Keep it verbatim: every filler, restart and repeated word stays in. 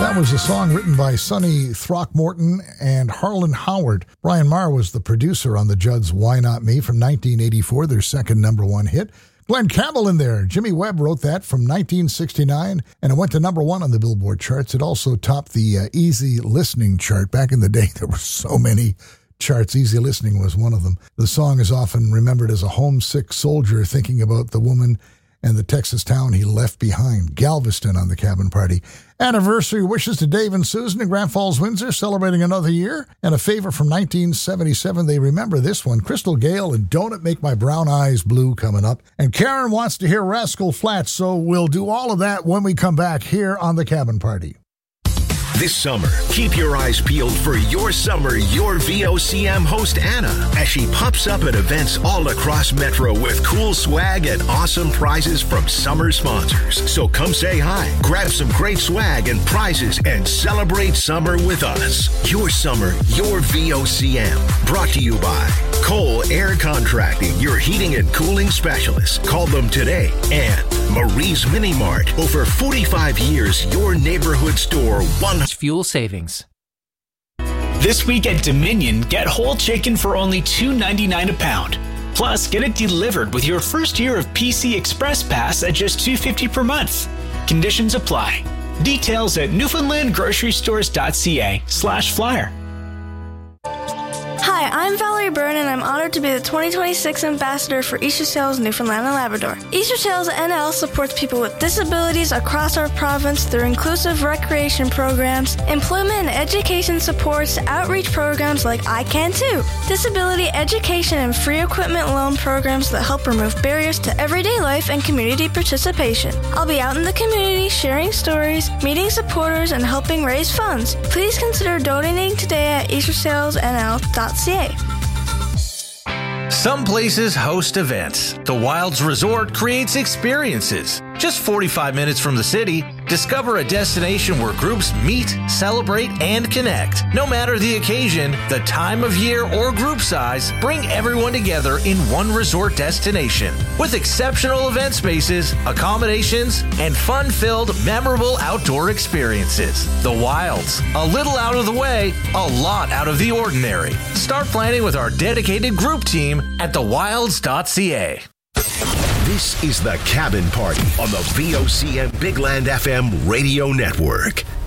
That was a song written by Sonny Throckmorton and Harlan Howard. Brian Marr was the producer on the Judds' Why Not Me from nineteen eighty-four, their second number one hit. Glenn Campbell in there. Jimmy Webb wrote that from nineteen sixty-nine, and it went to number one on the Billboard charts. It also topped the uh, Easy Listening chart. Back in the day, there were so many charts. Easy Listening was one of them. The song is often remembered as a homesick soldier thinking about the woman and the Texas town he left behind. Galveston on the Cabin Party. Anniversary wishes to Dave and Susan in Grand Falls, Windsor, celebrating another year. And a favor from nineteen seventy-seven. They remember this one. Crystal Gale and Don't It Make My Brown Eyes Blue coming up. And Karen wants to hear Rascal Flatts, so we'll do all of that when we come back here on the Cabin Party. This summer, keep your eyes peeled for Your Summer, Your V O C M host Anna as she pops up at events all across Metro with cool swag and awesome prizes from summer sponsors. So come say hi, grab some great swag and prizes, and celebrate summer with us. Your Summer, Your V O C M. Brought to you by Cole Air Contracting, your heating and cooling specialist. Call them today. And Marie's Mini Mart. Over forty-five years, your neighborhood store. One fuel savings. This week at Dominion, get whole chicken for only two ninety-nine a pound. Plus, get it delivered with your first year of P C Express Pass at just two fifty per month. Conditions apply. Details at newfoundlandgrocerystores.ca slash flyer. Hi, I'm Valerie Byrne, and I'm honored to be the twenty twenty-six ambassador for Easter Sails Newfoundland and Labrador. Easter Sails N L supports people with disabilities across our province through inclusive recreation programs, employment and education supports, outreach programs like I Can Too, disability education and free equipment loan programs that help remove barriers to everyday life and community participation. I'll be out in the community sharing stories, meeting supporters, and helping raise funds. Please consider donating today at easter sails n l dot c a. Some places host events. The Wilds Resort creates experiences. Just forty-five minutes from the city, discover a destination where groups meet, celebrate, and connect. No matter the occasion, the time of year, or group size, bring everyone together in one resort destination. With exceptional event spaces, accommodations, and fun-filled, memorable outdoor experiences. The Wilds. A little out of the way, a lot out of the ordinary. Start planning with our dedicated group team at the wilds dot c a. This is the Cabin Party on the V O C M Big Land F M radio network.